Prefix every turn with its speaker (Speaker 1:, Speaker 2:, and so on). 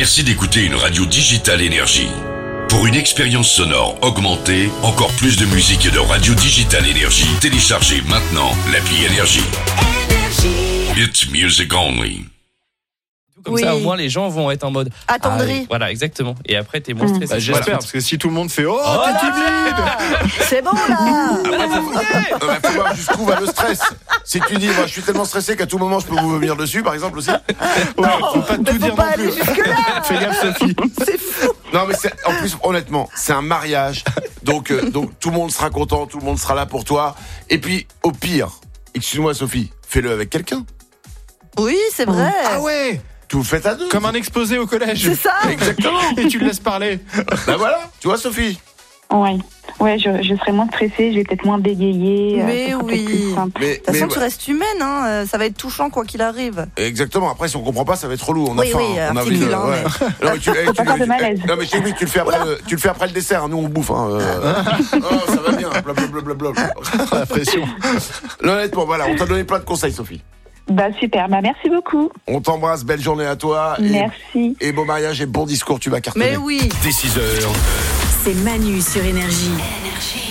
Speaker 1: Merci d'écouter une radio digitale Énergie. Pour une expérience sonore augmentée, encore plus de musique et de radio digitale Énergie, téléchargez maintenant l'appli Énergie. It's music only.
Speaker 2: Comme ça, au moins, les gens vont être en mode
Speaker 3: attendri.
Speaker 2: Voilà, exactement. Et après, t'es moins stressé.
Speaker 4: J'espère, parce que si tout le monde fait t'es timide,
Speaker 3: c'est bon là.
Speaker 5: Faut voir jusqu'où va le stress. Si tu dis, moi, je suis tellement stressé qu'à tout moment, je peux vous vomir dessus, par exemple aussi.
Speaker 4: faut pas tout dire non plus. Fais gaffe, Sophie.
Speaker 3: C'est fou.
Speaker 5: Non, mais en plus, honnêtement, c'est un mariage. Donc, tout le monde sera content, tout le monde sera là pour toi. Et puis, au pire, excuse-moi, Sophie, fais-le avec quelqu'un.
Speaker 3: Oui, c'est vrai.
Speaker 4: Ah ouais.
Speaker 5: Tout le faites à deux.
Speaker 4: Comme un exposé au collège.
Speaker 3: C'est ça.
Speaker 5: Exactement.
Speaker 4: Et tu le laisses parler.
Speaker 5: Ben voilà, tu vois, Sophie.
Speaker 6: Ouais, je serai moins stressée, je vais peut-être moins bégayer.
Speaker 3: Mais oui.
Speaker 5: Mais,
Speaker 3: de toute façon, tu restes humaine, hein. Ça va être touchant quoi qu'il arrive.
Speaker 5: Exactement. Après, si on comprend pas, ça va être relou. On a
Speaker 3: Oui,
Speaker 5: faim.
Speaker 3: oui,
Speaker 5: on a envie de.
Speaker 3: articule,
Speaker 5: Ouais. Non, mais
Speaker 6: Faut pas faire de malaise.
Speaker 5: Non, mais oui, tu le fais après. Tu le fais après le dessert. Nous, on bouffe. Oh, ça va bien. Blablabla.
Speaker 4: La pression.
Speaker 5: Honnêtement, voilà, on t'a donné plein de conseils, Sophie.
Speaker 6: Bah super, merci beaucoup.
Speaker 5: On t'embrasse, belle journée à toi.
Speaker 6: Merci.
Speaker 5: Et beau mariage et bon discours, tu vas cartonner.
Speaker 3: Mais oui.
Speaker 1: Dès 6h.
Speaker 7: C'est Manu sur Énergie.